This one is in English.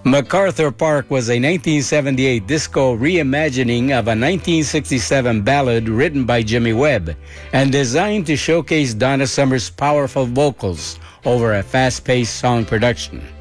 MacArthur Park was a 1978 disco reimagining of a 1967 ballad written by Jimmy Webb and designed to showcase Donna Summer's powerful vocals over a fast-paced song production.